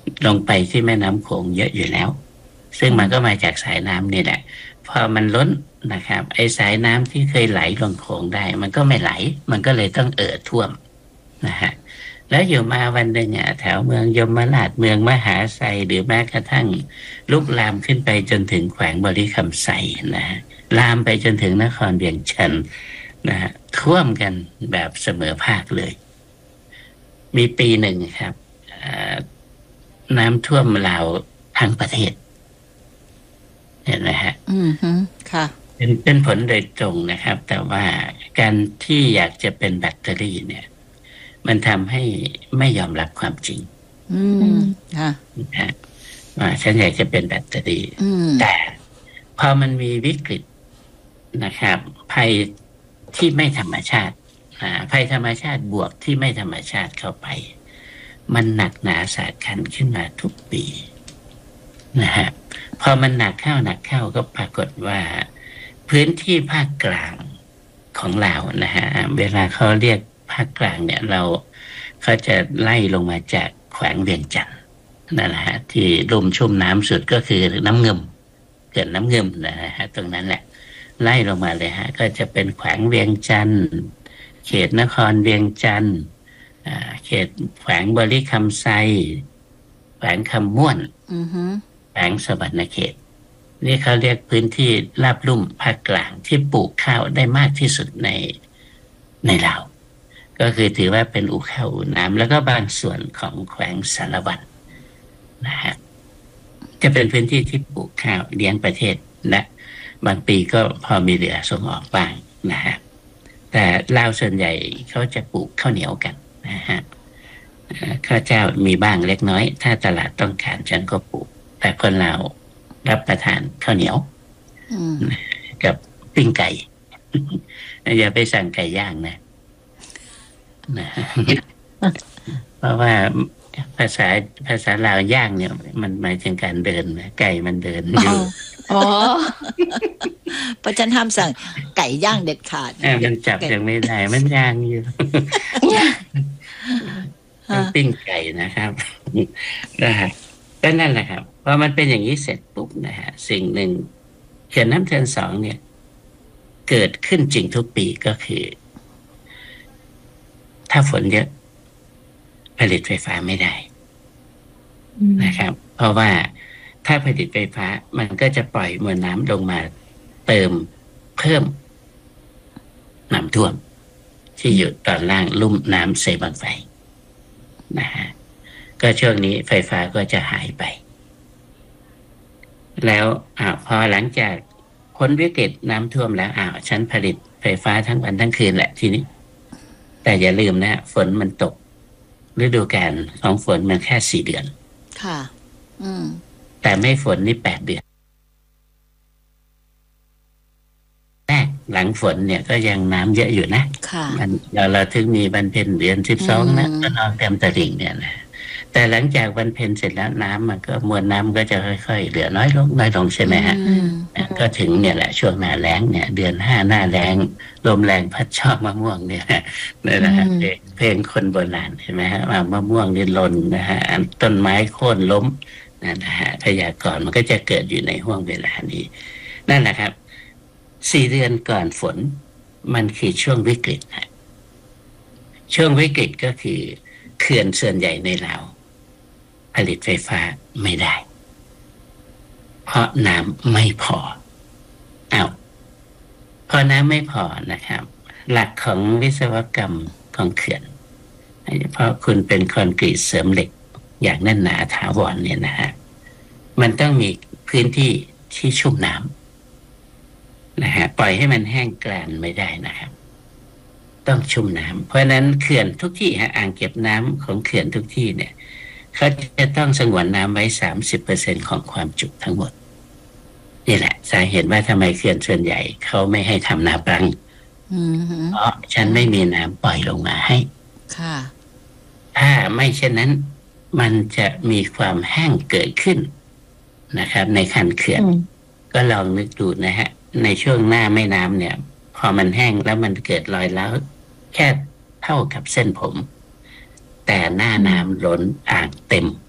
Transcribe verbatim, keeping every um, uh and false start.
ลงไปที่แม่น้ำโขงเยอะอยู่แล้วซึ่งมันก็มาจากสายน้ำนี่แหละพอมันล้นนะครับไอ้สายน้ำที่เคยไหลลงโขงได้มันก็ไม่ไหลมันก็เลยต้องเอ่อท่วมนะฮะแล้วอยู่มาวันหนึ่งอ่ะแถวเมืองยมราชเมืองมหาไซหรือแม้กระทั่งลุกลามขึ้นไปจนถึงแขวงบริคำไซนะฮะลามไปจนถึงนครเวียงจันทร์นะฮะท่วมกันแบบเสมอภาคเลยมีปีหนึ่งครับน้ำท่วมลาวทั้งประเทศเห็นไหมฮะอืมฮึค่ะเป็นเป็นผลโดยตรงนะครับแต่ว่าการที่อยากจะเป็นแบตเตอรี่เนี่ยมันทำให้ไม่ยอมรับความจริงอืมค่ะนะฮะว่าฉันอยากจะเป็นแบตเตอรี่แต่พอมันมีวิกฤตนะครับภัยที่ไม่ธรรมชาติภัยธรรมชาติบวกที่ไม่ธรรมชาติเข้าไปมันหนักหนาสาหัสขึ้นมาทุกปีนะฮะพอมันหนักเข้าหนักเข้าก็ปรากฏว่าพื้นที่ภาคกลางของเรานะฮะเวลาเขาเรียกภาคกลางเนี่ยเราเขาจะไล่ลงมาจากแขวงเวียงจันทร์นั่นแหละฮะที่ลุ่มชุ่มน้ำสุดก็คือน้ำเงิมเกิดน้ำเงิมนะฮะตรงนั้นแหละไล่ลงมาเลยฮะก็จะเป็นแขวงเวียงจันทร์เขตนครเวียงจันทร์เขตแขวงบริคำไซแขวงคำม่วนแขวงสวรรณเขตนี่เขาเรียกพื้นที่ราบลุ่มภาคกลางที่ปลูกข้าวได้มากที่สุดในในลาวก็คือถือว่าเป็นอู่ข้าวอู่น้ำแล้วก็บางส่วนของแขวงสารวัตรนะฮะจะเป็นพื้นที่ที่ปลูกข้าวเลี้ยงประเทศและบางปีก็พอมีเหลือส่งออกบ้างนะฮะแต่ลาวส่วนใหญ่เขาจะปลูกข้าวเหนียวกันนะฮะข้าวเจ้ามีบ้างเล็กน้อยถ้าตลาดต้องการฉันก็ปลูกแต่คนลาวรับประทานข้าวเหนียวกับปิ้งไก่อย่าไปสั่งไก่ย่างนะนะเพราะว่าภาษาภาษาลาวย่างเนี่ยมันหมายถึงการเดินนะไก่มันเดินอยู่อ๋อเพราะฉันห้ามสั่งไก่ย่างเด็ดขาดมันจับยังไม่ได้มันย่างอยู่ปิ้งไก่นะครับนะฮะก็นั่นแหละครับพอมันเป็นอย่างนี้เสร็จปุ๊บนะฮะสิ่งหนึ่งเขื่อนน้ำเทินสองเนี่ยเกิดขึ้นจริงทุกปีก็คือถ้าฝนเยอะผลิตไฟฟ้าไม่ได้นะครับเพราะว่าถ้าผลิตไฟฟ้ามันก็จะปล่อยมวลน้ำลงมาเติมเพิ่มน้ำท่วมที่อยู่ตอนล่างลุ่มน้ำเซบังไฟนะฮะก็ช่วงนี้ไฟฟ้าก็จะหายไปแล้วอ่าพอหลังจากพ้นวิกฤตน้ำท่วมแล้วอ้าวฉันผลิตไฟฟ้าทั้งวันทั้งคืนแหละทีนี้แต่อย่าลืมนะฝนมันตกฤดูกาลของฝนมันแค่สี่เดือนค่ะอืมแต่ไม่ฝนนี่แปดเดือนแรกหลังฝนเนี่ยก็ยังน้ำเยอะอยู่นะค่ะมันเราเราถึงมีวันเพ็ญเดือนสิบสองนะก็นอนเต็มตลิ่งเนี่ยนะแต่หลังจากวันเพ็ญเสร็จแล้วน้ำมันก็มวลน้ำก็จะค่อยๆเหลือน้อยลงน้อยลงใช่ไหมฮะก็ถึงเนี่ยแหละช่วงหน้าแล้งเนี่ยเดือนห้าหน้าแล้งลมแรงพัดชอบมะม่วงเนี่ยนี่แหละฮะเพลงคนโบราณเห็นไหมฮะว่ามะม่วงนี่หล่นนะฮะต้นไม้โค่นล้มนะฮะพยากรณ์มันก็จะเกิดอยู่ในห่วงเวลานี้นั่นแหละครับสี่เดือนก่อนฝนมันคือช่วงวิกฤตฮะช่วงวิกฤตก็คือเขื่อนส่วนใหญ่ในลาวผลิตไฟฟ้าไม่ได้เพราะน้ำไม่พออ้าวพอน้ำไม่พอนะครับหลักของวิศวกรรมของเขื่อนเพราะคุณเป็นคอนกรีตเสริมเหล็กอย่างแน่นหนาถาวรเนี่ยนะฮะมันต้องมีพื้นที่ที่ชุ่มน้ำนะฮะปล่อยให้มันแห้งกร้านไม่ได้นะครับต้องชุ่มน้ำเพราะนั้นเขื่อนทุกที่ฮะอ่างเก็บน้ำของเขื่อนทุกที่เนี่ยเขาจะต้องสงวนน้ำไว้ สามสิบเปอร์เซ็นต์ ของความจุทั้งหมดนี่แหละสาเหตุว่าทำไมเขื่อนส่วนใหญ่เขาไม่ให้ทำนาปรังเพราะฉันไม่มีน้ำปล่อยลงมาให้ค่ะถ้าไม่เช่นนั้นมันจะมีความแห้งเกิดขึ้นนะครับในคันเขื่อนก็ลองนึกดูนะฮะในช่วงหน้าแม่น้ำเนี่ยพอมันแห้งแล้วมันเกิดรอยร้าวแค่เท่ากับเส้นผมแต่หน้าน้ำล้นอ่างเต็ม